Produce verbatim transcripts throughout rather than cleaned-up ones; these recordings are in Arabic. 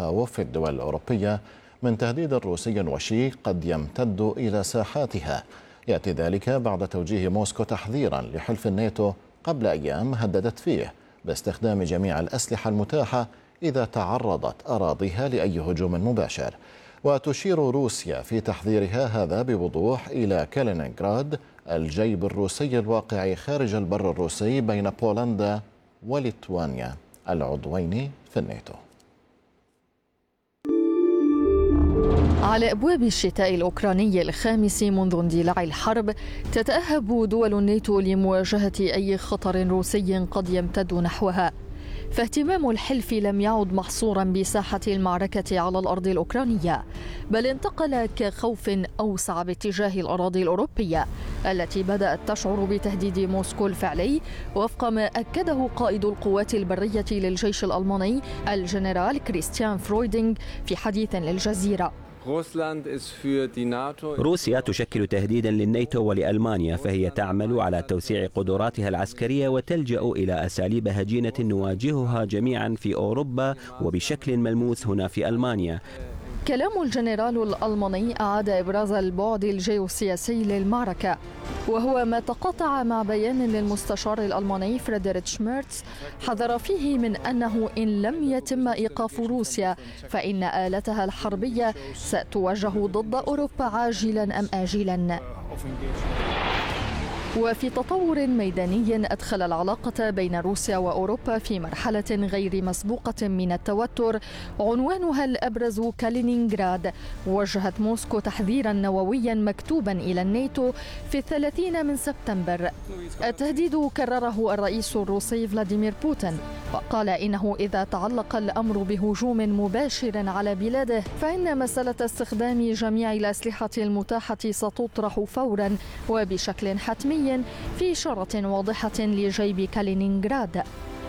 مخاوف الدول الأوروبية من تهديد روسي وشيك قد يمتد إلى ساحاتها. يأتي ذلك بعد توجيه موسكو تحذيرا لحلف الناتو قبل أيام هددت فيه باستخدام جميع الأسلحة المتاحة إذا تعرضت أراضيها لأي هجوم مباشر. وتشير روسيا في تحذيرها هذا بوضوح إلى كالينينغراد، الجيب الروسي الواقع خارج البر الروسي بين بولندا وليتوانيا العضوين في الناتو. على أبواب الشتاء الأوكراني الخامس منذ اندلاع الحرب، تتأهب دول الناتو لمواجهة أي خطر روسي قد يمتد نحوها. فاهتمام الحلف لم يعد محصورا بساحة المعركة على الأرض الأوكرانية، بل انتقل كخوف أوسع باتجاه الأراضي الأوروبية التي بدأت تشعر بتهديد موسكو الفعلي، وفق ما أكده قائد القوات البرية للجيش الألماني الجنرال كريستيان فرويدينغ في حديث للجزيرة. روسيا تشكل تهديدا للناتو ولألمانيا، فهي تعمل على توسيع قدراتها العسكرية وتلجأ إلى أساليب هجينة نواجهها جميعا في أوروبا وبشكل ملموس هنا في ألمانيا. كلام الجنرال الألماني أعاد إبراز البعد الجيوسياسي للمعركة، وهو ما تقاطع مع بيان للمستشار الألماني فريدريتش ميرتز حذر فيه من أنه إن لم يتم إيقاف روسيا فإن آلتها الحربية ستوجه ضد أوروبا عاجلا أم آجلا. وفي تطور ميداني أدخل العلاقة بين روسيا وأوروبا في مرحلة غير مسبوقة من التوتر، عنوانها الأبرز كالينينغراد، وجهت موسكو تحذيرا نوويا مكتوبا إلى الناتو في الثلاثين من سبتمبر. التهديد كرره الرئيس الروسي فلاديمير بوتين، وقال إنه إذا تعلق الأمر بهجوم مباشر على بلاده فإن مسألة استخدام جميع الأسلحة المتاحة ستطرح فورا وبشكل حتمي، في إشارة واضحة لجيب كالينينغراد.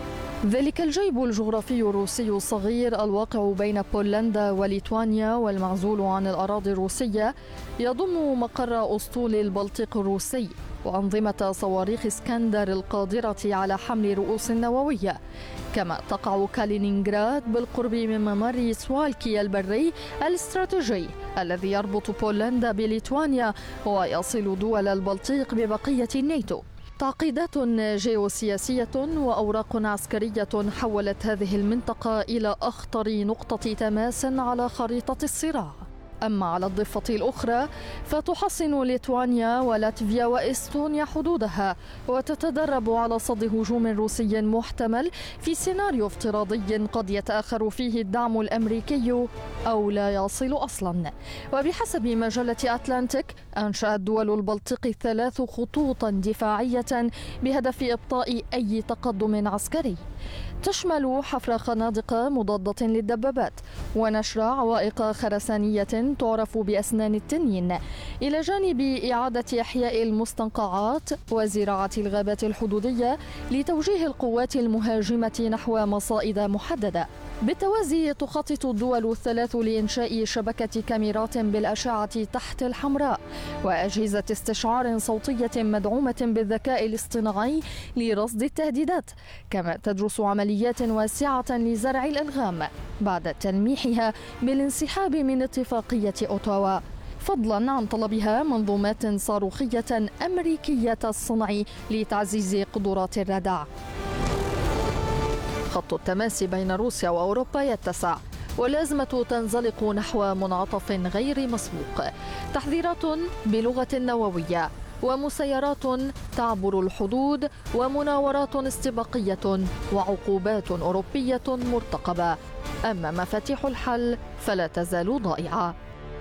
ذلك الجيب الجغرافي الروسي الصغير الواقع بين بولندا وليتوانيا والمعزول عن الأراضي الروسية يضم مقر أسطول البلطيق الروسي وأنظمة صواريخ اسكندر القادرة على حمل رؤوس نووية. كما تقع كالينينغراد بالقرب من ممر سوالكي البري الاستراتيجي الذي يربط بولندا بليتوانيا ويصل دول البلطيق ببقية الناتو. تعقيدات جيوسياسية وأوراق عسكرية حولت هذه المنطقة إلى أخطر نقطة تماس على خريطة الصراع. أما على الضفة الأخرى فتحصن ليتوانيا ولاتفيا وإستونيا حدودها وتتدرب على صد هجوم روسي محتمل في سيناريو افتراضي قد يتأخر فيه الدعم الأمريكي أو لا يصل أصلا. وبحسب مجلة أتلانتيك أنشأت دول البلطيق الثلاث خطوطا دفاعية بهدف إبطاء أي تقدم عسكري، تشمل حفر خنادق مضادة للدبابات ونشر عوائق خرسانية تعرف بأسنان التنين، إلى جانب إعادة إحياء المستنقعات وزراعة الغابات الحدودية لتوجيه القوات المهاجمة نحو مصائد محددة. بالتوازي تخطط الدول الثلاث لإنشاء شبكة كاميرات بالأشعة تحت الحمراء وأجهزة استشعار صوتية مدعومة بالذكاء الاصطناعي لرصد التهديدات، كما تدرس عمليات واسعة لزرع الألغام بعد تلميحها بالانسحاب من اتفاقية أوتاوا، فضلا عن طلبها منظومات صاروخية أمريكية الصنع لتعزيز قدرات الردع. خط التماس بين روسيا وأوروبا يتسع والأزمة تنزلق نحو منعطف غير مسبوق، تحذيرات بلغة نووية ومسيرات تعبر الحدود ومناورات استباقية وعقوبات أوروبية مرتقبة. أما مفاتيح الحل فلا تزال ضائعة.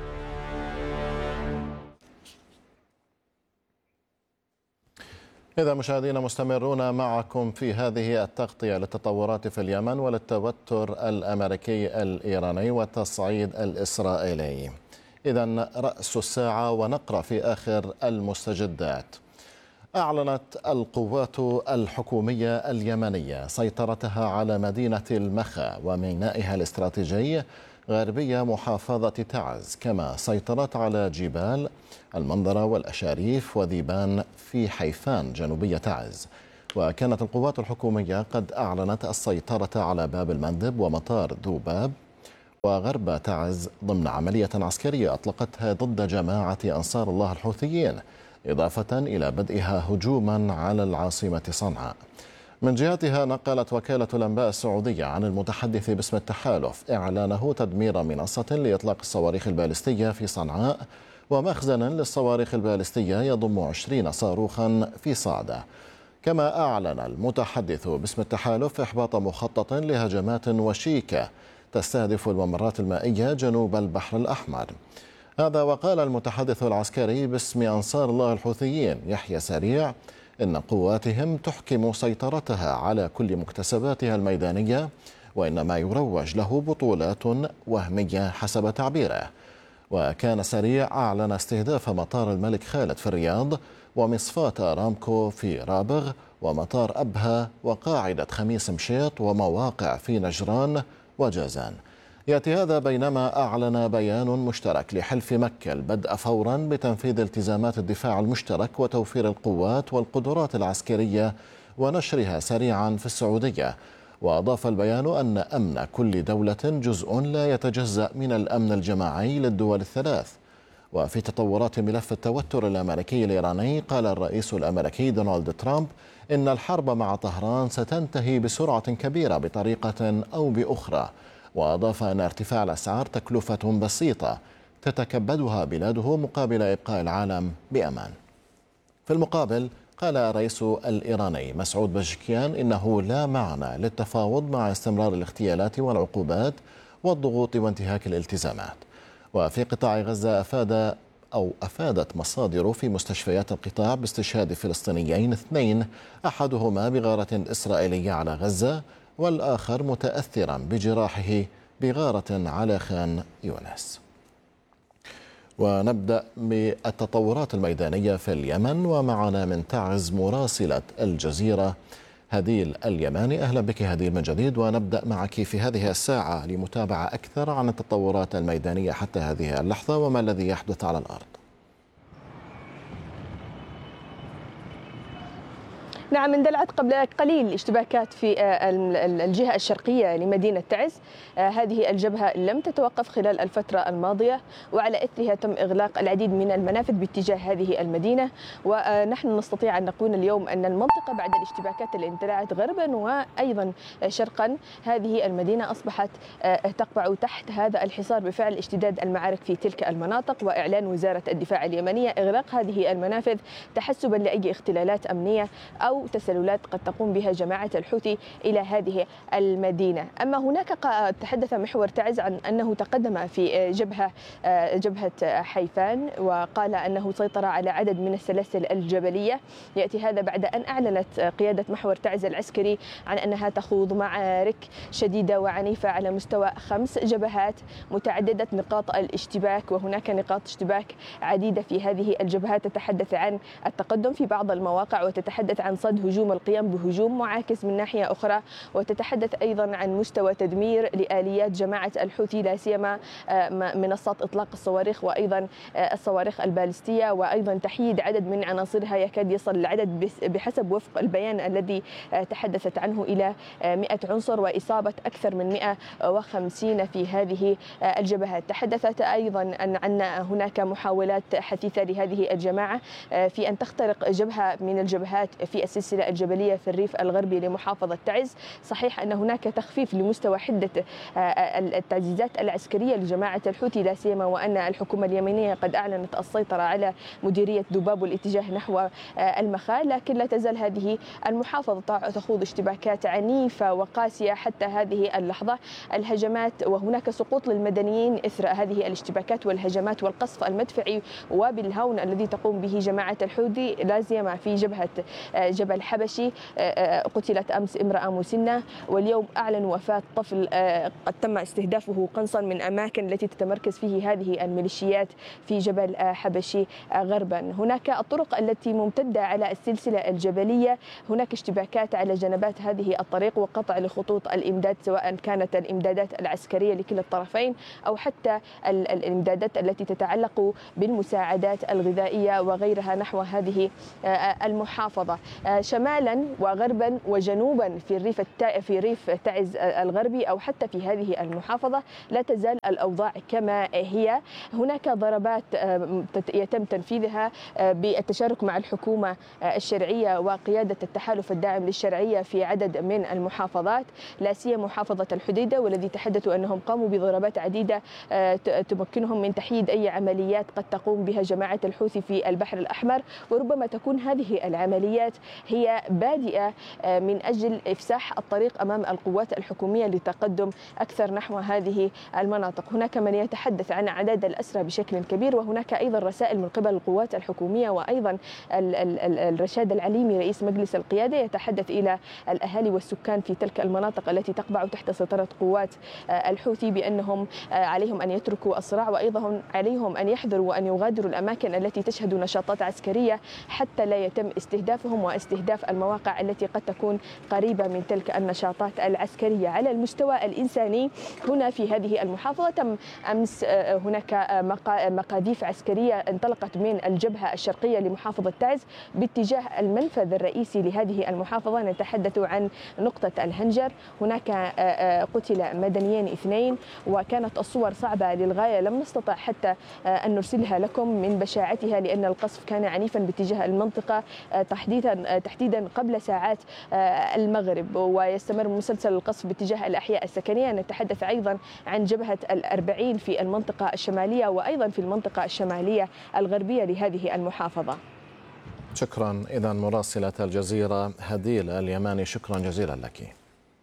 إذا مشاهدينا مستمرون معكم في هذه التغطية للتطورات في اليمن وللتوتر الأمريكي الإيراني والتصعيد الإسرائيلي. إذن رأس الساعة ونقرأ في آخر المستجدات. أعلنت القوات الحكومية اليمنية سيطرتها على مدينة المخا ومينائها الاستراتيجي غربية محافظة تعز، كما سيطرت على جبال المنظرة والأشاريف وذيبان في حيفان جنوبية تعز. وكانت القوات الحكومية قد أعلنت السيطرة على باب المندب ومطار ذوباب وغرب تعز ضمن عملية عسكرية أطلقتها ضد جماعة أنصار الله الحوثيين، إضافة إلى بدئها هجوما على العاصمة صنعاء. من جهتها نقلت وكالة الأنباء السعودية عن المتحدث باسم التحالف إعلانه تدمير منصة لإطلاق الصواريخ البالستية في صنعاء ومخزنا للصواريخ البالستية يضم عشرين صاروخا في صعدة. كما أعلن المتحدث باسم التحالف إحباط مخطط لهجمات وشيكة تستهدف الممرات المائية جنوب البحر الأحمر. هذا وقال المتحدث العسكري باسم أنصار الله الحوثيين يحيى سريع إن قواتهم تحكم سيطرتها على كل مكتسباتها الميدانية، وإنما يروج له بطولات وهمية حسب تعبيره. وكان سريع أعلن استهداف مطار الملك خالد في الرياض ومصفاة أرامكو في رابغ ومطار أبها وقاعدة خميس مشيط ومواقع في نجران وجازان. يأتي هذا بينما أعلن بيان مشترك لحلف مكة البدء فورا بتنفيذ التزامات الدفاع المشترك وتوفير القوات والقدرات العسكرية ونشرها سريعا في السعودية. وأضاف البيان أن أمن كل دولة جزء لا يتجزأ من الأمن الجماعي للدول الثلاث. وفي تطورات ملف التوتر الأمريكي الإيراني، قال الرئيس الأمريكي دونالد ترامب إن الحرب مع طهران ستنتهي بسرعة كبيرة بطريقة أو بأخرى. وأضاف أن ارتفاع الأسعار تكلفة بسيطة تتكبدها بلاده مقابل إبقاء العالم بأمان. في المقابل قال الرئيس الإيراني مسعود بزشكيان إنه لا معنى للتفاوض مع استمرار الاغتيالات والعقوبات والضغوط وانتهاك الالتزامات. وفي قطاع غزة أفاد أو أفادت مصادر في مستشفيات القطاع باستشهاد فلسطينيين اثنين، أحدهما بغارة إسرائيلية على غزة والآخر متأثرا بجراحه بغارة على خان يونس. ونبدأ بالتطورات الميدانية في اليمن، ومعنا من تعز مراسلة الجزيرة هديل اليماني. أهلا بك هديل من جديد، ونبدأ معك في هذه الساعة لمتابعة أكثر عن التطورات الميدانية حتى هذه اللحظة وما الذي يحدث على الأرض. نعم، اندلعت قبل قليل اشتباكات في الجهة الشرقية لمدينة تعز. هذه الجبهة لم تتوقف خلال الفترة الماضية، وعلى إثرها تم إغلاق العديد من المنافذ باتجاه هذه المدينة. ونحن نستطيع أن نقول اليوم أن المنطقة بعد الاشتباكات اللي اندلعت غربا وأيضا شرقا، هذه المدينة أصبحت تقبع تحت هذا الحصار بفعل اشتداد المعارك في تلك المناطق، وإعلان وزارة الدفاع اليمنية إغلاق هذه المنافذ تحسبا لأي اختلالات أمنية أو تسللات قد تقوم بها جماعة الحوثي إلى هذه المدينة. أما هناك تحدث محور تعز عن أنه تقدم في جبهة جبهة حيفان، وقال أنه سيطر على عدد من السلاسل الجبلية. يأتي هذا بعد أن أعلنت قيادة محور تعز العسكري عن أنها تخوض معارك شديدة وعنيفة على مستوى خمس جبهات متعددة نقاط الاشتباك، وهناك نقاط اشتباك عديدة في هذه الجبهات تتحدث عن التقدم في بعض المواقع، وتتحدث عن صد هجوم القيام بهجوم معاكس من ناحية أخرى، وتتحدث أيضا عن مستوى تدمير لآليات جماعة الحوثي لا سيما منصات إطلاق الصواريخ وأيضا الصواريخ البالستية، وأيضا تحييد عدد من عناصرها يكاد يصل العدد بحسب وفق البيان الذي تحدثت عنه إلى مئة عنصر، وإصابة أكثر من مئة وخمسين في هذه الجبهات. تحدثت أيضا أن أن هناك محاولات حثيثة لهذه الجماعة في أن تخترق جبهة من الجبهات في السلسلة الجبلية في الريف الغربي لمحافظة تعز. صحيح أن هناك تخفيف لمستوى حدة التعزيزات العسكرية لجماعة الحوثي لا سيما وأن الحكومة اليمنية قد أعلنت السيطرة على مديرية دباب والاتجاه نحو المخا، لكن لا تزال هذه المحافظة تخوض اشتباكات عنيفة وقاسية حتى هذه اللحظة. الهجمات وهناك سقوط للمدنيين إثر هذه الاشتباكات والهجمات والقصف المدفعي وبالهون الذي تقوم به جماعة الحوثي لا سيما في جبهة جبل حبشي. قتلت أمس امرأة مسنة، واليوم أعلنوا وفاة طفل قد تم استهدافه قنصا من أماكن التي تتمركز فيه هذه الميليشيات في جبل حبشي غربا. هناك الطرق التي ممتدة على السلسلة الجبلية، هناك اشتباكات على جنبات هذه الطريق وقطع لخطوط الإمداد سواء كانت الإمدادات العسكرية لكلا الطرفين أو حتى الإمدادات التي تتعلق بالمساعدات الغذائية وغيرها نحو هذه المحافظة. شمالا وغربا وجنوبا في الريف في ريف تعز الغربي أو حتى في هذه المحافظة لا تزال الأوضاع كما هي. هناك ضربات يتم تنفيذها بالتشارك مع الحكومة الشرعية وقيادة التحالف الداعم للشرعية في عدد من المحافظات، لا سيما محافظة الحديدة، والذي تحدثوا أنهم قاموا بضربات عديدة تمكنهم من تحييد أي عمليات قد تقوم بها جماعة الحوثي في البحر الأحمر. وربما تكون هذه العمليات هي بادئة من أجل إفساح الطريق أمام القوات الحكومية للتقدم أكثر نحو هذه المناطق. هناك من يتحدث عن أعداد الأسرى بشكل كبير، وهناك أيضا رسائل من قبل القوات الحكومية وأيضا الرشاد العليمي رئيس مجلس القيادة يتحدث إلى الأهالي والسكان في تلك المناطق التي تقبع تحت سيطرة قوات الحوثي بأنهم عليهم أن يتركوا الصراع، وأيضا عليهم أن يحذروا وأن يغادروا الأماكن التي تشهد نشاطات عسكرية حتى لا يتم استهدافهم واستهداف المواقع التي قد تكون قريبة من تلك النشاطات العسكرية. على المستوى الإنساني هنا في هذه المحافظة تم أمس هناك مقاذيف عسكرية انطلقت من الجبهة الشرقية لمحافظة تعز باتجاه المنفذ الرئيسي لهذه المحافظة. نتحدث عن نقطة الهنجر، هناك قتل مدنيين اثنين وكانت الصور صعبة للغاية، لم نستطع حتى أن نرسلها لكم من بشاعتها لأن القصف كان عنيفا باتجاه المنطقة تحديدا تحديدا قبل ساعات المغرب، ويستمر مسلسل القصف باتجاه الأحياء السكنية. نتحدث أيضا عن جبهة الأربعين في المنطقة الشمالية وأيضا في المنطقة الشمالية الغربية لهذه المحافظة. شكرا. إذا مراسلة الجزيرة هديلة اليماني، شكرا جزيلا لك.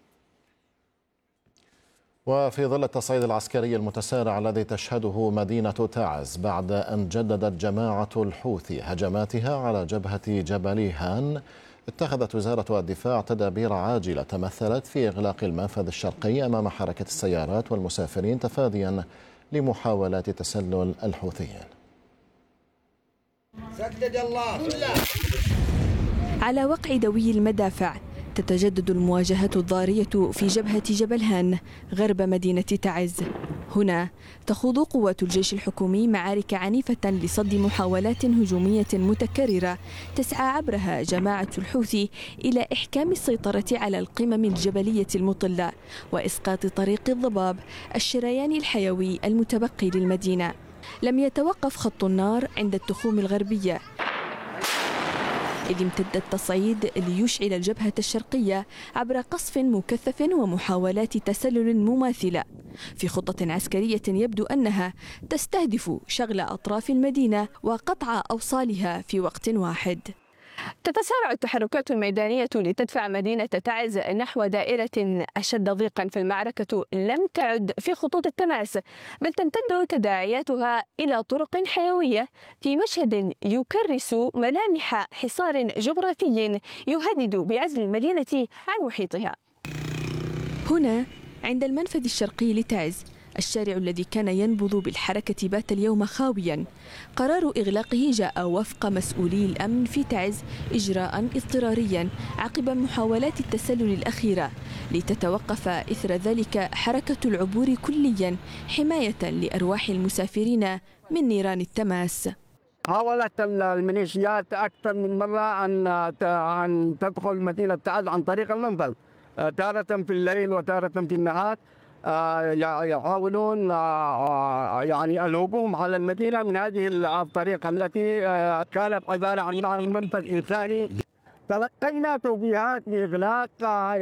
وفي ظل التصعيد العسكري المتسارع الذي تشهده مدينة تعز بعد أن جددت جماعة الحوثي هجماتها على جبهة جبل هان، اتخذت وزارة الدفاع تدابير عاجلة تمثلت في إغلاق المنفذ الشرقي أمام حركة السيارات والمسافرين تفاديا لمحاولات تسلل الحوثيين. سدد الله. على وقع دوي المدافع تتجدد المواجهة الضارية في جبهة جبل هان غرب مدينة تعز. هنا تخوض قوات الجيش الحكومي معارك عنيفة لصد محاولات هجومية متكررة تسعى عبرها جماعة الحوثي إلى إحكام السيطرة على القمم الجبلية المطلة وإسقاط طريق الضباب الشريان الحيوي المتبقي للمدينة. لم يتوقف خط النار عند التخوم الغربية، إذ امتد التصعيد ليشعل الجبهة الشرقية عبر قصف مكثف ومحاولات تسلل مماثلة في خطة عسكرية يبدو أنها تستهدف شغل أطراف المدينة وقطع أوصالها في وقت واحد. تتسارع التحركات الميدانية لتدفع مدينة تعز نحو دائرة أشد ضيقا، فالمعركة لم تعد في خطوط التماس بل تمتد تداعياتها إلى طرق حيوية في مشهد يكرس ملامح حصار جغرافي يهدد بعزل المدينة عن محيطها. هنا عند المنفذ الشرقي لتعز، الشارع الذي كان ينبض بالحركة بات اليوم خاويا. قرار إغلاقه جاء وفق مسؤولي الأمن في تعز إجراء اضطراريا عقب محاولات التسلل الأخيرة لتتوقف إثر ذلك حركة العبور كليا حماية لأرواح المسافرين من نيران التماس. حاولت الميليشيات أكثر من مرة أن أن تدخل مدينة تعز عن طريق المنفذ، تارة في الليل وتارة في النهار، يحاولون يعني الهجوم على المدينة من هذه الطريقة التي كانت عبارة عن منفذ إنساني. تلقينا توجيهات بإغلاق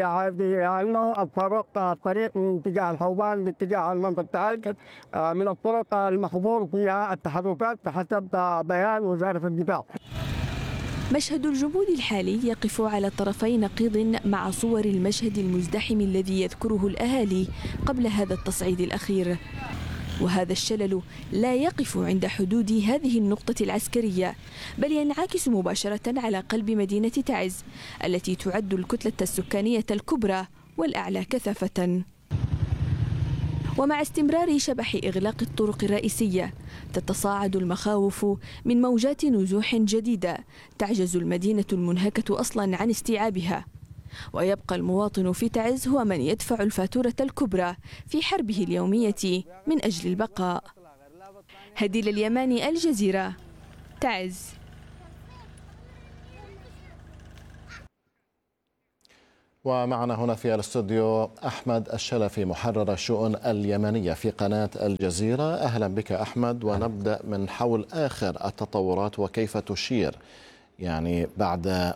يعني الطرق الطريق من اتجاه الحوبان باتجاه المنفذ تعز من الطرق المحظور فيها التحركات بحسب بيان وزارة الدفاع. مشهد الجمود الحالي يقف على طرفي نقيض مع صور المشهد المزدحم الذي يذكره الأهالي قبل هذا التصعيد الأخير. وهذا الشلل لا يقف عند حدود هذه النقطة العسكرية، بل ينعكس مباشرة على قلب مدينة تعز التي تعد الكتلة السكانية الكبرى والأعلى كثافة. ومع استمرار شبح إغلاق الطرق الرئيسية تتصاعد المخاوف من موجات نزوح جديدة تعجز المدينة المنهكة أصلا عن استيعابها، ويبقى المواطن في تعز هو من يدفع الفاتورة الكبرى في حربه اليومية من أجل البقاء. هديل اليماني، الجزيرة، تعز. ومعنا هنا في الاستوديو أحمد الشلفي محرر الشؤون اليمنية في قناة الجزيرة. أهلا بك أحمد، ونبدأ من حول آخر التطورات وكيف تشير يعني بعد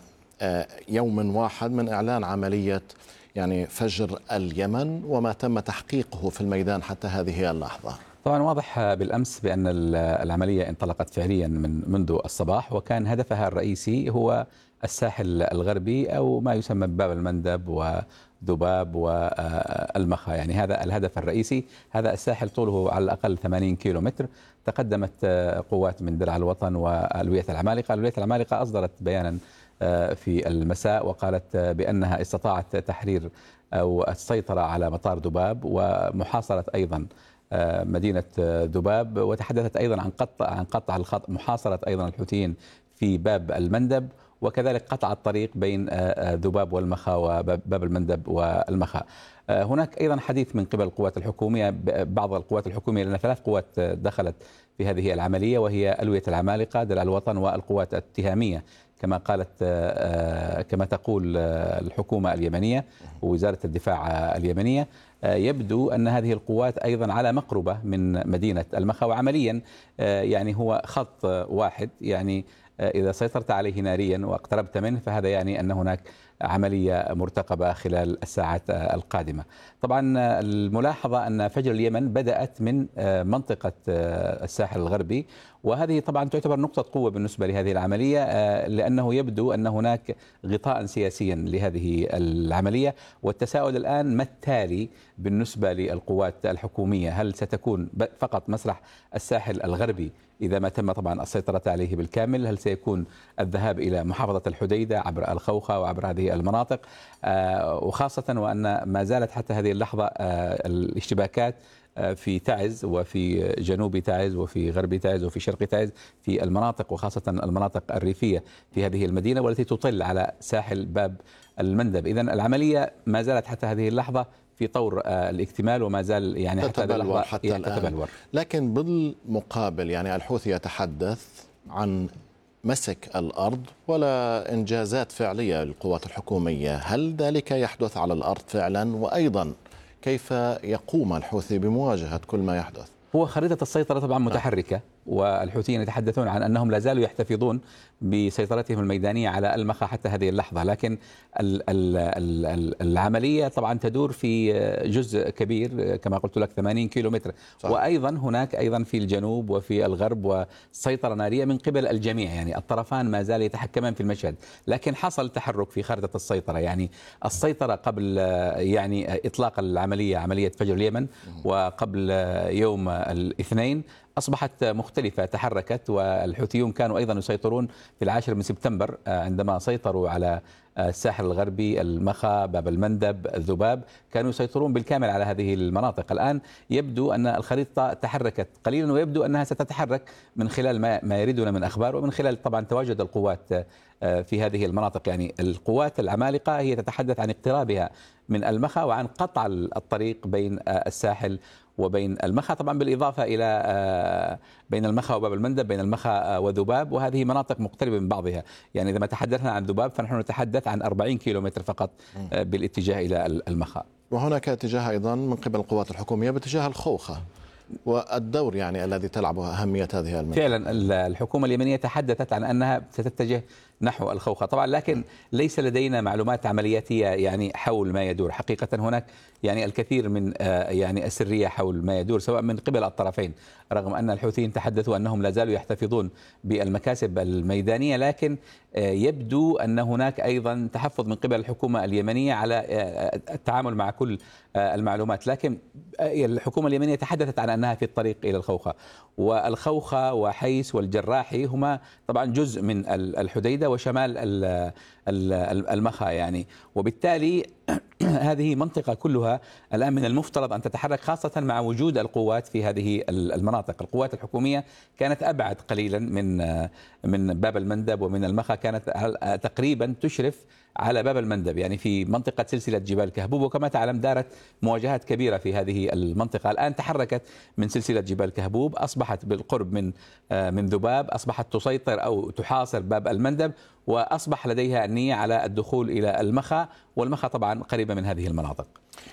يوم واحد من إعلان عملية يعني فجر اليمن وما تم تحقيقه في الميدان حتى هذه اللحظة. طبعا واضح بالأمس بأن العملية انطلقت فعليا من منذ الصباح، وكان هدفها الرئيسي هو الساحل الغربي أو ما يسمى بباب المندب وذباب والمخا. يعني هذا الهدف الرئيسي. هذا الساحل طوله على الأقل ثمانين كيلو متر. تقدمت قوات من درع الوطن وألوية العمالقة. ألوية العمالقة أصدرت بيانا في المساء وقالت بأنها استطاعت تحرير أو السيطرة على مطار ذباب ومحاصرة أيضا مدينة ذباب، وتحدثت أيضا عن قطع عن قطع الخط محاصرة أيضا الحوثيين في باب المندب، وكذلك قطع الطريق بين ذباب والمخا وباب المندب والمخا. هناك أيضا حديث من قبل القوات الحكومية، بعض القوات الحكومية، لأن ثلاث قوات دخلت في هذه العملية وهي ألوية العمالقة، درع الوطن، والقوات التهامية كما قالت كما تقول الحكومة اليمنية ووزارة الدفاع اليمنية. يبدو أن هذه القوات أيضا على مقربة من مدينة المخا، وعمليا يعني هو خط واحد، يعني إذا سيطرت عليه ناريا واقتربت منه فهذا يعني أن هناك عملية مرتقبة خلال الساعات القادمة. طبعا الملاحظة أن فجر اليمن بدأت من منطقة الساحل الغربي، وهذه طبعا تعتبر نقطة قوة بالنسبة لهذه العملية، لأنه يبدو أن هناك غطاء سياسيا لهذه العملية. والتساؤل الآن ما التالي بالنسبة للقوات الحكومية؟ هل ستكون فقط مسرح الساحل الغربي إذا ما تم طبعا السيطرة عليه بالكامل؟ هل سيكون الذهاب إلى محافظة الحديدة عبر الخوخة وعبر هذه المناطق؟ وخاصة وأن ما زالت حتى هذه اللحظة الاشتباكات في تعز وفي جنوب تعز وفي غرب تعز وفي شرق تعز في المناطق، وخاصة المناطق الريفية في هذه المدينة والتي تطل على ساحل باب المندب. إذن العملية ما زالت حتى هذه اللحظة في طور الاكتمال، وما زال يعني حتى هذه اللحظة حتى الآن. لكن بالمقابل يعني الحوثي يتحدث عن مسك الأرض ولا إنجازات فعلية للقوات الحكومية. هل ذلك يحدث على الأرض فعلا؟ وأيضا كيف يقوم الحوثي بمواجهة كل ما يحدث؟ هو خريطة السيطرة طبعا متحركة، والحوثيين يتحدثون عن أنهم لا زالوا يحتفظون بسيطرتهم الميدانية على المخا حتى هذه اللحظة، لكن العملية طبعا تدور في جزء كبير كما قلت لك ثمانين كيلو متر. صحيح. وأيضا هناك أيضا في الجنوب وفي الغرب وسيطرة نارية من قبل الجميع، يعني الطرفان ما زال يتحكمان في المشهد، لكن حصل تحرك في خارطة السيطرة. يعني السيطرة قبل يعني إطلاق العملية عملية فجر اليمن وقبل يوم الاثنين أصبحت مختلفة، تحركت، والحوثيون كانوا أيضا يسيطرون في العاشر من سبتمبر عندما سيطروا على الساحل الغربي، المخا، باب المندب، الذباب، كانوا يسيطرون بالكامل على هذه المناطق. الآن يبدو أن الخريطة تحركت قليلا، ويبدو أنها ستتحرك من خلال ما يريدون من أخبار، ومن خلال طبعا تواجد القوات في هذه المناطق. يعني القوات العمالقة هي تتحدث عن اقترابها من المخا وعن قطع الطريق بين الساحل وبين المخا، طبعا بالإضافة إلى بين المخا وباب المندب، بين المخا وذباب، وهذه مناطق مقتربة من بعضها. يعني إذا ما تحدثنا عن ذباب فنحن نتحدث عن أربعين كيلو متر فقط بالاتجاه إلى المخا. وهناك اتجاه أيضا من قبل القوات الحكومية باتجاه الخوخة، والدور يعني الذي تلعبه أهمية هذه المنطقة. فعلا الحكومة اليمنية تحدثت عن أنها ستتجه نحو الخوخة طبعا، لكن ليس لدينا معلومات عملياتية يعني حول ما يدور. حقيقة هناك يعني الكثير من يعني السرية حول ما يدور سواء من قبل الطرفين، رغم أن الحوثيين تحدثوا أنهم لا زالوا يحتفظون بالمكاسب الميدانية، لكن يبدو أن هناك أيضا تحفظ من قبل الحكومة اليمنية على التعامل مع كل المعلومات. لكن الحكومة اليمنية تحدثت عن أنها في الطريق إلى الخوخة، والخوخة وحيس والجراحي هما طبعا جزء من الحديدة وشمال المخا يعني، وبالتالي هذه منطقة كلها الآن من المفترض أن تتحرك، خاصة مع وجود القوات في هذه المناطق. القوات الحكومية كانت أبعد قليلا من من باب المندب ومن المخا، كانت تقريبا تشرف على باب المندب، يعني في منطقة سلسلة جبال كهبوب. وكما تعلم دارت مواجهات كبيرة في هذه المنطقة. الآن تحركت من سلسلة جبال كهبوب، أصبحت بالقرب من من ذباب، أصبحت تسيطر أو تحاصر باب المندب، وأصبح لديها النية على الدخول إلى المخا، والمخا طبعا قريبة من هذه المناطق.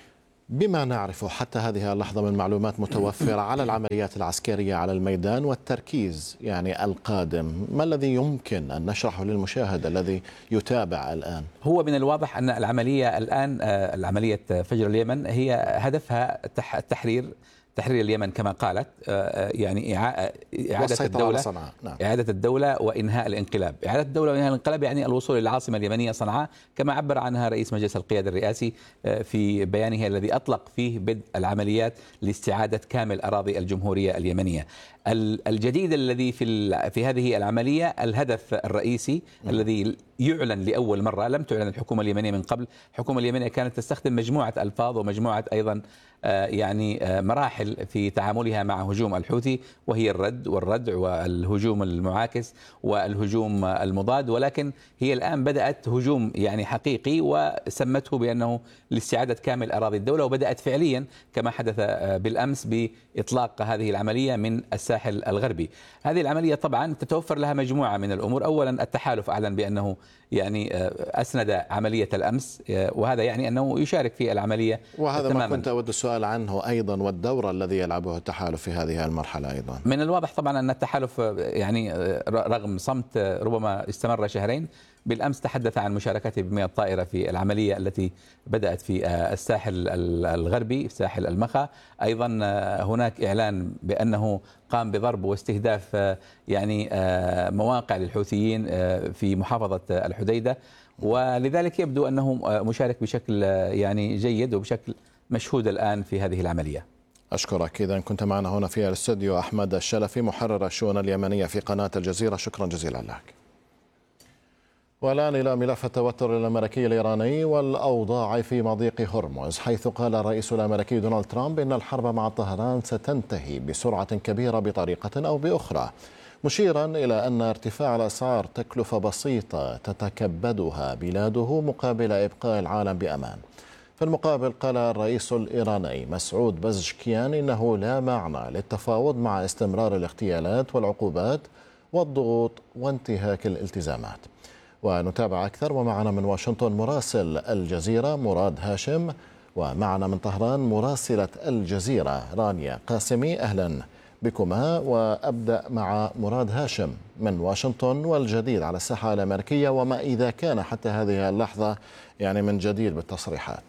بما نعرف حتى هذه اللحظة من معلومات متوفرة على العمليات العسكرية على الميدان والتركيز يعني القادم، ما الذي يمكن أن نشرحه للمشاهد الذي يتابع الآن؟ هو من الواضح أن العملية الآن العملية فجر اليمن هي هدفها التحرير تحرير اليمن كما قالت، يعني إعادة الدولة نعم. إعادة الدولة وإنهاء الانقلاب. إعادة الدولة وإنهاء الانقلاب يعني الوصول إلى العاصمة اليمنية صنعاء، كما عبر عنها رئيس مجلس القيادة الرئاسي في بيانه الذي أطلق فيه بدء العمليات لاستعادة كامل أراضي الجمهورية اليمنية. الجديد الذي في في هذه العملية الهدف الرئيسي م. الذي يعلن لأول مرة، لم تعلن الحكومة اليمنية من قبل. الحكومة اليمنية كانت تستخدم مجموعة ألفاظ ومجموعة أيضا يعني مراحل في تعاملها مع هجوم الحوثي، وهي الرد والردع والهجوم المعاكس والهجوم المضاد، ولكن هي الآن بدأت هجوم يعني حقيقي وسمته بأنه لاستعادة كامل أراضي الدولة، وبدأت فعليا كما حدث بالأمس بإطلاق هذه العملية من الساحل الغربي. هذه العملية طبعا تتوفر لها مجموعة من الأمور. أولا التحالف أعلن بأنه يعني أسند عملية الأمس، وهذا يعني أنه يشارك في العملية وهذا تماماً. ما كنت أود السؤال عنه أيضا، والدور الذي يلعبه التحالف في هذه المرحلة أيضا. من الواضح طبعا أن التحالف يعني رغم صمت ربما استمر شهرين، بالأمس تحدث عن مشاركته بمئة طائرة في العملية التي بدأت في الساحل الغربي في ساحل المخا. أيضا هناك إعلان بأنه قام بضرب واستهداف يعني مواقع للحوثيين في محافظة الحديدة، ولذلك يبدو أنه مشارك بشكل يعني جيد وبشكل مشهود الآن في هذه العملية. أشكرك. إذا كنت معنا هنا في الاستوديو أحمد الشلفي محرر الشؤون اليمنية في قناة الجزيرة، شكرا جزيلا لك. والآن إلى ملف التوتر الأمريكي الإيراني والأوضاع في مضيق هرمز، حيث قال الرئيس الأمريكي دونالد ترامب إن الحرب مع طهران ستنتهي بسرعة كبيرة بطريقة أو بأخرى، مشيرا إلى أن ارتفاع الأسعار تكلفة بسيطة تتكبدها بلاده مقابل إبقاء العالم بأمان. في المقابل قال الرئيس الإيراني مسعود بزشكيان إنه لا معنى للتفاوض مع استمرار الاغتيالات والعقوبات والضغوط وانتهاك الالتزامات. ونتابع أكثر، ومعنا من واشنطن مراسل الجزيرة مراد هاشم، ومعنا من طهران مراسلة الجزيرة رانيا قاسمي. أهلا بكما، وأبدأ مع مراد هاشم من واشنطن والجديد على الساحة الأمريكية، وما إذا كان حتى هذه اللحظة يعني من جديد بالتصريحات.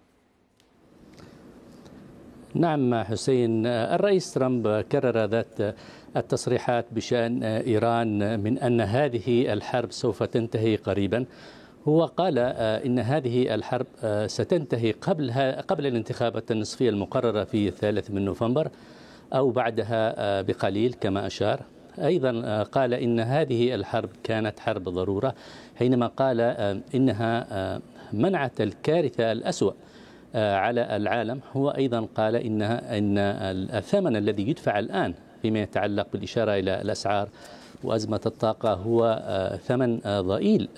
نعم حسين، الرئيس ترامب كرر ذات التصريحات بشأن إيران من أن هذه الحرب سوف تنتهي قريبا. هو قال إن هذه الحرب ستنتهي قبل قبل الانتخابات النصفية المقررة في الثالث من نوفمبر أو بعدها بقليل كما أشار. أيضا قال إن هذه الحرب كانت حرب ضرورة، حينما قال إنها منعت الكارثة الأسوأ على العالم. هو أيضا قال إنها إن الثمن الذي يدفع الآن فيما يتعلق بالإشارة إلى الأسعار وأزمة الطاقة هو ثمن ضئيل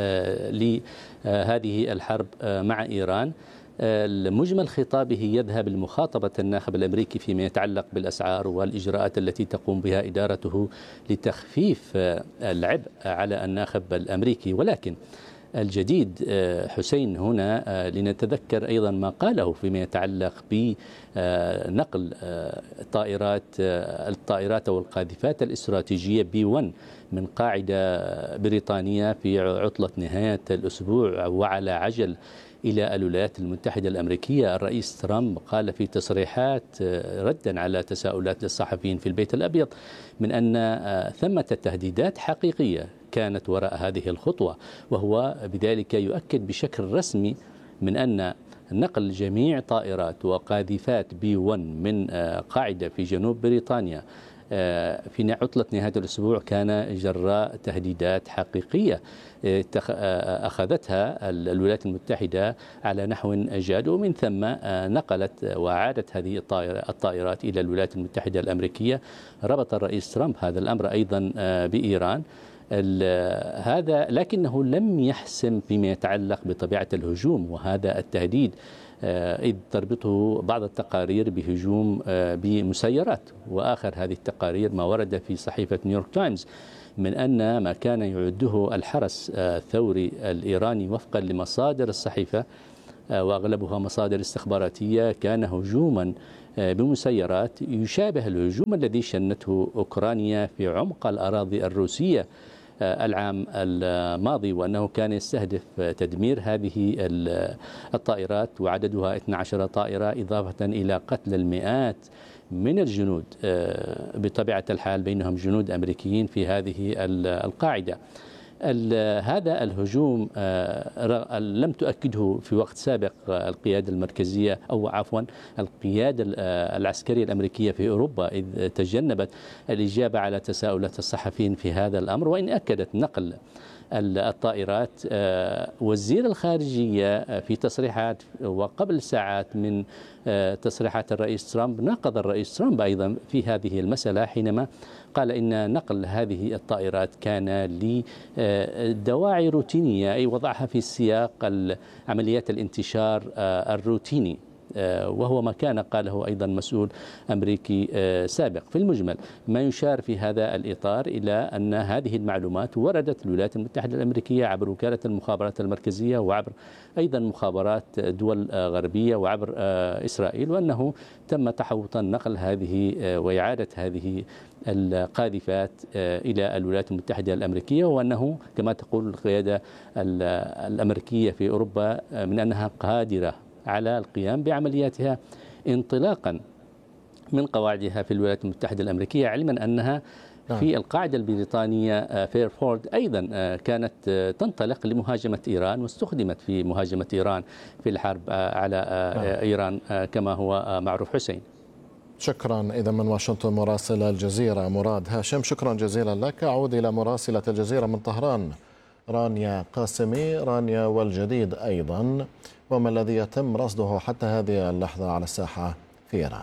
لهذه الحرب مع إيران. المجمل خطابه يذهب لمخاطبة الناخب الأمريكي فيما يتعلق بالأسعار والإجراءات التي تقوم بها إدارته لتخفيف العبء على الناخب الأمريكي. ولكن الجديد حسين هنا لنتذكر أيضا ما قاله فيما يتعلق بنقل طائرات الطائرات والقاذفات الاستراتيجية بي واحد من قاعدة بريطانية في عطلة نهاية الأسبوع وعلى عجل إلى الولايات المتحدة الأمريكية. الرئيس ترامب قال في تصريحات ردا على تساؤلات الصحفيين في البيت الأبيض من أن ثمة تهديدات حقيقية كانت وراء هذه الخطوة، وهو بذلك يؤكد بشكل رسمي من أن نقل جميع طائرات وقاذفات بي واحد من قاعدة في جنوب بريطانيا في عطلة نهاية الأسبوع كان جراء تهديدات حقيقية أخذتها الولايات المتحدة على نحو جاد، ومن ثم نقلت وعادت هذه الطائرات إلى الولايات المتحدة الأمريكية. ربط الرئيس ترامب هذا الأمر أيضا بإيران هذا لكنه لم يحسم فيما يتعلق بطبيعة الهجوم وهذا التهديد، إذ تربطه بعض التقارير بهجوم بمسيرات. وآخر هذه التقارير ما ورد في صحيفة نيويورك تايمز من أن ما كان يعده الحرس الثوري الإيراني وفقا لمصادر الصحيفة وأغلبها مصادر استخباراتية كان هجوما بمسيرات يشابه الهجوم الذي شنته أوكرانيا في عمق الأراضي الروسية العام الماضي، وأنه كان يستهدف تدمير هذه الطائرات وعددها اثنتي عشرة طائرة إضافة إلى قتل المئات من الجنود بطبيعة الحال بينهم جنود أمريكيين في هذه القاعدة. هذا الهجوم لم تؤكده في وقت سابق القيادة المركزية أو عفوا القيادة العسكرية الأمريكية في أوروبا، إذ تجنبت الإجابة على تساؤلات الصحفيين في هذا الأمر، وإن أكدت نقل الطائرات. وزير الخارجية في تصريحات وقبل ساعات من تصريحات الرئيس ترامب ناقض الرئيس ترامب أيضا في هذه المسألة حينما قال إن نقل هذه الطائرات كان لدواعي روتينية، أي وضعها في سياق عمليات الانتشار الروتيني، وهو ما كان قاله أيضا مسؤول أمريكي سابق. في المجمل ما يشار في هذا الإطار إلى أن هذه المعلومات وردت الولايات المتحدة الأمريكية عبر وكالة المخابرات المركزية وعبر أيضا مخابرات دول غربية وعبر إسرائيل، وأنه تم تحوط نقل هذه وإعادة هذه القاذفات إلى الولايات المتحدة الأمريكية، وأنه كما تقول القيادة الأمريكية في أوروبا من أنها قادرة على القيام بعملياتها انطلاقا من قواعدها في الولايات المتحدة الأمريكية، علما أنها في القاعدة البريطانية فيرفورد أيضا كانت تنطلق لمهاجمة إيران واستخدمت في مهاجمة إيران في الحرب على إيران كما هو معروف. حسين، شكرا. إذا من واشنطن مراسل الجزيرة مراد هاشم، شكرا جزيلا لك. أعود إلى مراسلة الجزيرة من طهران رانيا قاسمي. رانيا، والجديد أيضا، وما الذي يتم رصده حتى هذه اللحظة على الساحة في إيران؟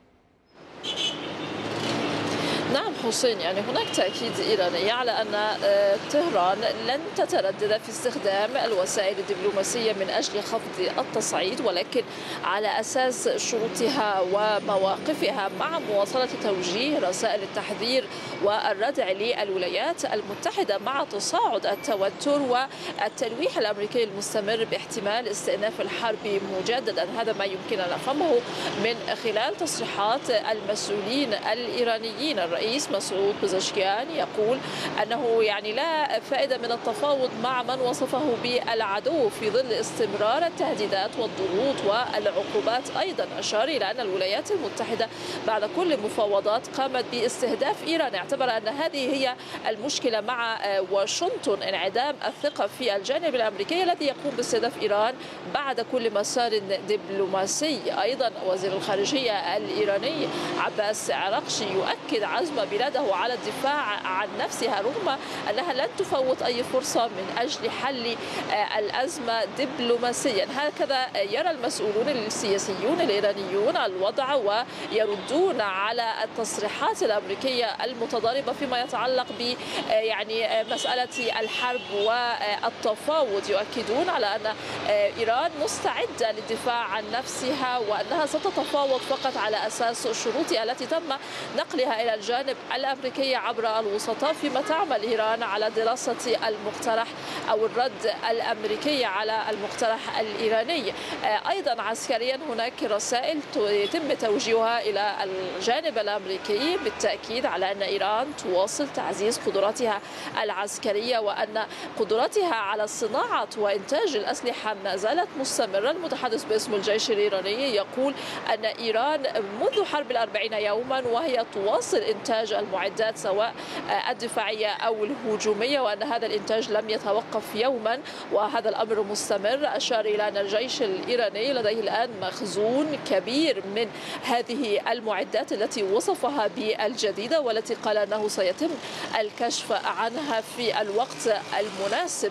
نعم حسين، يعني هناك تأكيد إيراني على أن طهران لن تتردد في استخدام الوسائل الدبلوماسية من أجل خفض التصعيد، ولكن على أساس شروطها ومواقفها مع مواصلة توجيه رسائل التحذير والردع للولايات المتحدة مع تصاعد التوتر والتلويح الأمريكي المستمر باحتمال استئناف الحرب مجددا. هذا ما يمكن أن نفهمه من خلال تصريحات المسؤولين الإيرانيين. الرئيس مسعود بزشكيان يقول أنه يعني لا فائدة من التفاوض مع من وصفه بالعدو في ظل استمرار التهديدات والضغوط والعقوبات. أيضا أشار إلى أن الولايات المتحدة بعد كل المفاوضات قامت باستهداف إيران، اعتبر أن هذه هي المشكلة مع واشنطن، انعدام الثقة في الجانب الأمريكي الذي يقوم باستهداف إيران بعد كل مسار دبلوماسي. أيضا وزير الخارجية الإيراني عباس عراقشي يؤكد عزم بلاده على الدفاع عن نفسها رغم أنها لن تفوت أي فرصة من أجل حل الأزمة دبلوماسيا. هكذا يرى المسؤولون السياسيون الإيرانيون الوضع، ويردون على التصريحات الأمريكية المتضاربة فيما يتعلق ب يعني مسألة الحرب والتفاوض. يؤكدون على أن إيران مستعدة للدفاع عن نفسها وأنها ستتفاوض فقط على أساس شروطها التي تم نقلها إلى الجانب الأمريكي عبر الوسطاء، فيما تعمل إيران على دراسة المقترح أو الرد الأمريكي على المقترح الإيراني. أيضا عسكريا هناك رسائل يتم توجيهها إلى الجانب الأمريكي بالتأكيد على أن إيران تواصل تعزيز قدراتها العسكرية وأن قدراتها على صناعة وإنتاج الأسلحة ما زالت مستمرة. المتحدث باسم الجيش الإيراني يقول أن إيران منذ حرب الأربعين يوما وهي تواصل إنتاج المعدات سواء الدفاعية أو الهجومية، وأن هذا الإنتاج لم يتوقف يوما وهذا الأمر مستمر. أشار إلى أن الجيش الإيراني لديه الآن مخزون كبير من هذه المعدات التي وصفها بالجديدة والتي قال أنه سيتم الكشف عنها في الوقت المناسب.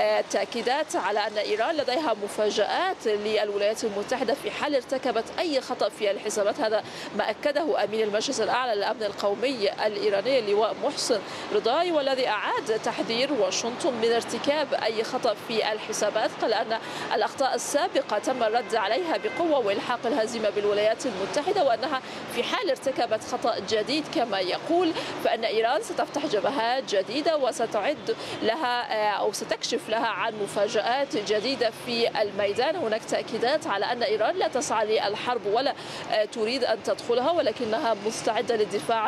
تأكيدات على أن إيران لديها مفاجآت للولايات المتحدة في حال ارتكبت أي خطأ في الحسابات. هذا ما أكده أمين المجلس الأعلى للأمن القومي الإيراني اللواء محسن رضاي، والذي أعاد تحذير واشنطن من ارتكاب أي خطأ في الحسابات. قال أن الأخطاء السابقة تم الرد عليها بقوة وإلحاق الهزيمة بالولايات المتحدة، وأنها في حال ارتكبت خطأ جديد كما يقول فإن إيران ستفتح جبهات جديدة وستعد لها أو ستكشف لها عن مفاجآت جديدة في الميدان. هناك تأكيدات على أن إيران لا تسعى للحرب ولا تريد أن تدخلها، ولكنها مستعدة للدفاع